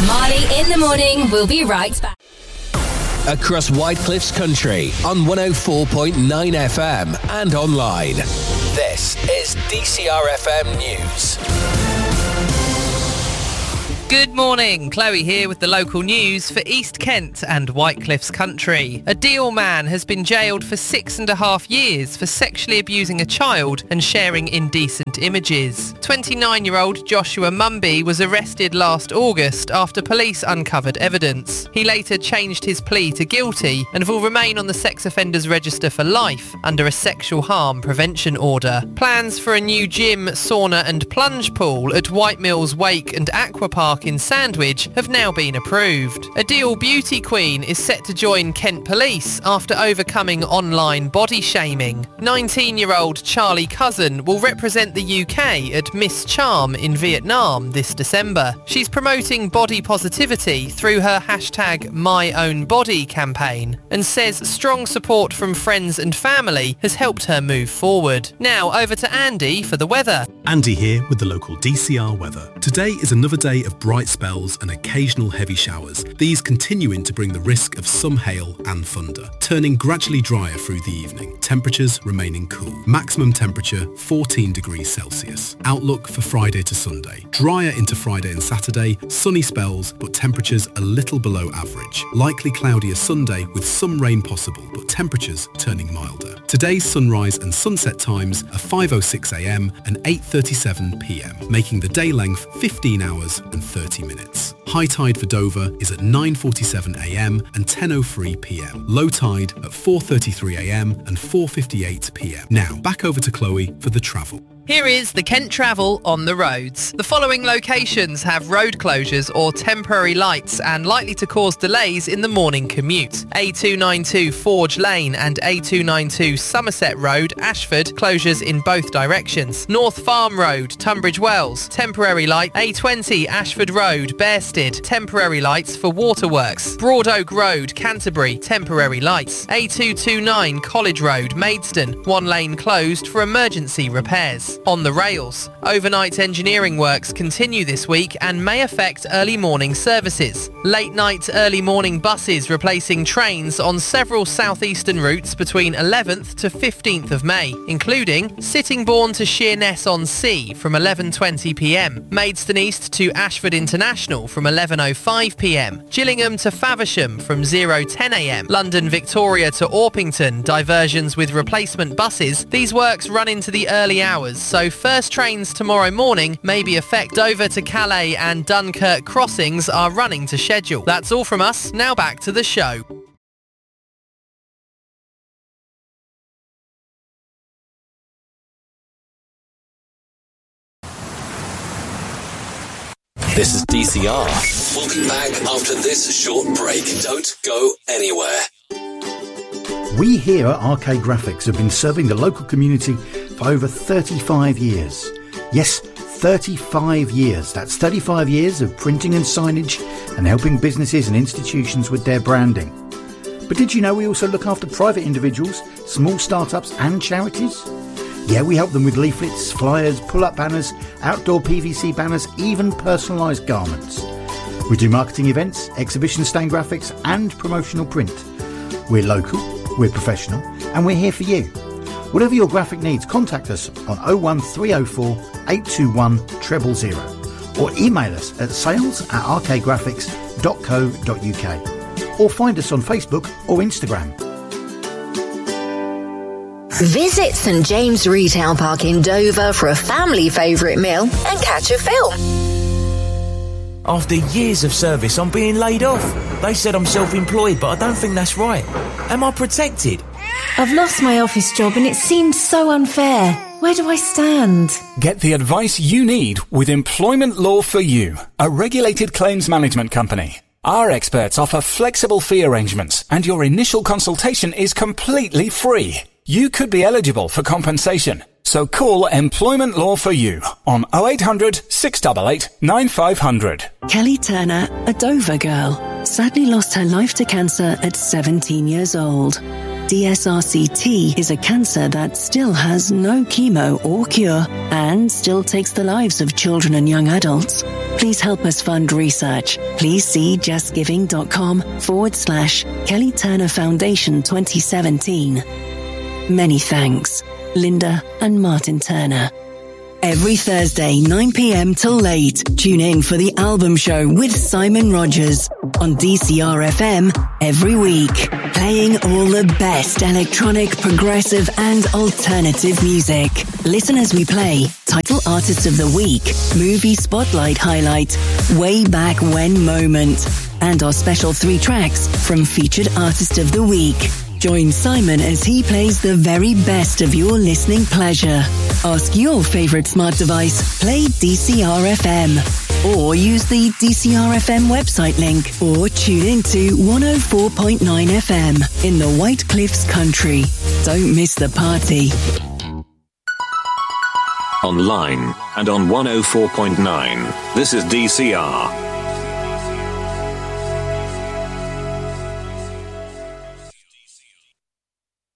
Marley in the morning. We'll be right back. Across Whitecliff's country on 104.9 FM and online. This is DCR FM News. Good morning, Chloe here with the local news for East Kent and Whitecliff's country. A Deal man has been jailed for 6.5 years for sexually abusing a child and sharing indecent images. 29-year-old Joshua Mumby was arrested last August after police uncovered evidence. He later changed his plea to guilty and will remain on the sex offenders register for life under a sexual harm prevention order. Plans for a new gym, sauna and plunge pool at White Mills Wake and Aqua Park in Sandwich have now been approved. A Deal beauty queen is set to join Kent Police after overcoming online body shaming. 19-year-old Charlie Cousin will represent the UK at Miss Charm in Vietnam this December. She's promoting body positivity through her hashtag #MyOwnBody campaign and says strong support from friends and family has helped her move forward. Now over to Andy for the weather. Andy here with the local DCR weather. Today is another day of bright spells and occasional heavy showers, these continuing to bring the risk of some hail and thunder, turning gradually drier through the evening, temperatures remaining cool. Maximum temperature 14 degrees Celsius. Outlook for Friday to Sunday. Drier into Friday and Saturday, sunny spells but temperatures a little below average. Likely cloudier Sunday with some rain possible but temperatures turning milder. Today's sunrise and sunset times are 5:06am and 8:37pm, making the day length 15 hours and 30 minutes. High tide for Dover is at 9:47am and 10:03pm. Low tide at 4:33am and 4:58pm. Now, back over to Chloe for the travel. Here is the Kent Travel on the roads. The following locations have road closures or temporary lights and likely to cause delays in the morning commute. A292 Forge Lane and A292 Somerset Road, Ashford, closures in both directions. North Farm Road, Tunbridge Wells, temporary light. A20 Ashford Road, Bearsted, temporary lights for waterworks. Broad Oak Road, Canterbury, temporary lights. A229 College Road, Maidstone, one lane closed for emergency repairs. On the rails, overnight engineering works continue this week and may affect early morning services. Late night, early morning buses replacing trains on several southeastern routes between 11th to 15th of May, including Sittingbourne to Sheerness-on-Sea from 11:20pm, Maidstone East to Ashford International from 11:05pm, Gillingham to Faversham from 0:10am, London Victoria to Orpington, diversions with replacement buses. These works run into the early hours, so first trains tomorrow morning may be affected. Dover to Calais and Dunkirk crossings are running to schedule. That's all from us. Now back to the show. This is DCR. We'll be back after this short break. Don't go anywhere. We here at RK Graphics have been serving the local community for over 35 years. Yes, 35 years. That's 35 years of printing and signage and helping businesses and institutions with their branding. But did you know we also look after private individuals, small startups and charities? Yeah, we help them with leaflets, flyers, pull-up banners, outdoor PVC banners, even personalised garments. We do marketing events, exhibition stand graphics and promotional print. We're local, we're professional and we're here for you. Whatever your graphic needs, contact us on 01304 821 000 or email us at sales@rkgraphics.co.uk or find us on Facebook or Instagram. Visit St James Retail Park in Dover for a family favourite meal and catch a film. After years of service, I'm being laid off. They said I'm self-employed, but I don't think that's right. Am I protected? I've lost my office job and it seems so unfair. Where do I stand? Get the advice you need with Employment Law for You, a regulated claims management company. Our experts offer flexible fee arrangements and your initial consultation is completely free. You could be eligible for compensation. So call Employment Law for You on 0800 688 9500. Kelly Turner, a Dover girl, sadly lost her life to cancer at 17 years old. DSRCT is a cancer that still has no chemo or cure and still takes the lives of children and young adults. Please help us fund research. Please see justgiving.com/Kelly Turner Foundation 2017. Many thanks, Linda and Martin Turner. Every Thursday, 9 p.m. till late, tune in for The Album Show with Simon Rogers on DCR FM every week, playing all the best electronic, progressive and alternative music. Listen as we play Title Artist of the Week, Movie Spotlight Highlight, Way Back When Moment, and our special 3 tracks from Featured Artist of the Week. Join Simon as he plays the very best of your listening pleasure. Ask your favourite smart device, play DCR FM, or use the DCR FM website link, or tune into 104.9 FM in the White Cliffs country. Don't miss the party. Online and on 104.9, this is DCR.